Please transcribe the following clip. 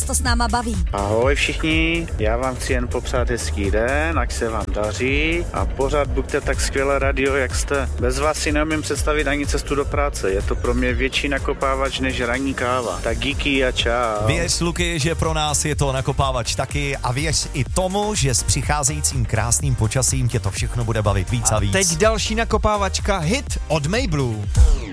to s náma baví. Ahoj všichni, já vám chci jen popřát hezký den, ať se vám daří a pořád buďte tak skvělé radio, jak jste. Bez vás si neumím představit ani cestu do práce, je to pro mě větší nakopávač než ranní káva. Tak díky a čau. Věř, Luky, že pro nás je to nakopávač taky a věř i tomu, že s přicházejícím krásným počasím tě to všechno bude bavit víc a víc. Teď další nakopávačka, hit od Mayblu.